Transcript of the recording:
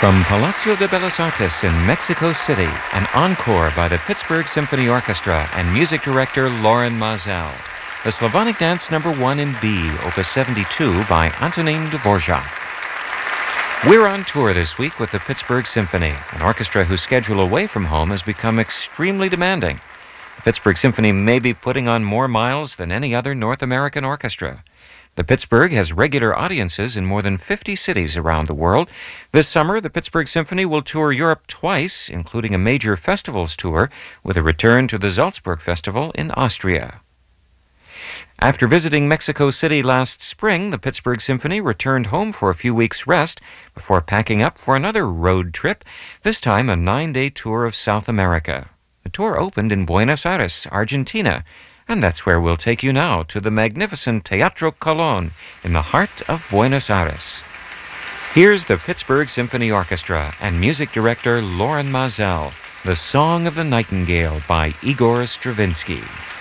From Palazzo de Bellas Artes in Mexico City, an encore by the Pittsburgh Symphony Orchestra and music director Loren Maazel. The Slavonic Dance No. 1 in B, Opus 72 by Antonin Dvorak. We're on tour this week with the Pittsburgh Symphony, an orchestra whose schedule away from home has become extremely demanding. The Pittsburgh Symphony may be putting on more miles than any other North American orchestra. The Pittsburgh has regular audiences in more than 50 cities around the world. This summer, the Pittsburgh Symphony will tour Europe twice, including a major festivals tour, with a return to the Salzburg Festival in Austria. After visiting Mexico City last spring, the Pittsburgh Symphony returned home for a few weeks' rest before packing up for another road trip, this time a 9-day tour of South America. The tour opened in Buenos Aires, Argentina, and that's where we'll take you now, to the magnificent Teatro Colón in the heart of Buenos Aires. Here's the Pittsburgh Symphony Orchestra and music director Loren Maazel, The Song of the Nightingale by Igor Stravinsky.